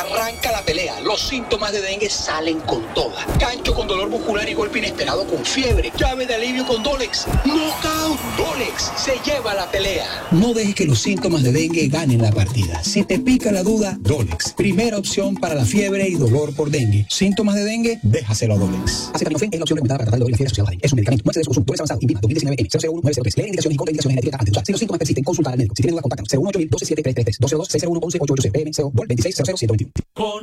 Arranca la pelea. Los síntomas de dengue salen con toda. Gancho con dolor muscular y golpe inesperado con fiebre. Llave de alivio con Dolex. ¡Knockout! Dolex se lleva la pelea. No dejes que los síntomas de dengue ganen la partida. Si te pica la duda, Dolex. Primera opción para la fiebre y dolor por dengue. Síntomas de dengue, déjaselo a Dolex. Acetaminofén es la opción recomendada para tratar el dolor y la fiebre asociada a la dengue. Es un medicamento. Muestra de su consumo. Dolex avanzado. INVIMA 2019 M001-903. Lee indicaciones y contraindicaciones en la etiqueta antes de usar. Si los síntomas persisten, consulta al médico. Si tienes duda, contáctanos. 018 127333 202 601 11 886 PM 0 26 00 121.